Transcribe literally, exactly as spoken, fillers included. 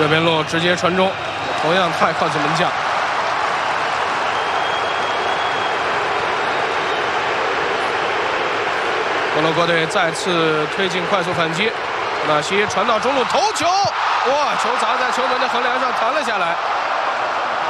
右边路直接传中，同样太靠近门将。摩洛哥队再次推进快速反击，纳西传到中路头球，哇！球砸在球门的横梁上弹了下来。